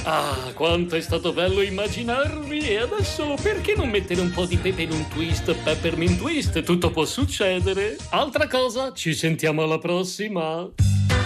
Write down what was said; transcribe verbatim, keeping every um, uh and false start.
Ah, quanto è stato bello immaginarvi! E adesso perché non mettere un po' di pepe in un twist, peppermint twist? Tutto può succedere. Altra cosa, ci sentiamo alla prossima!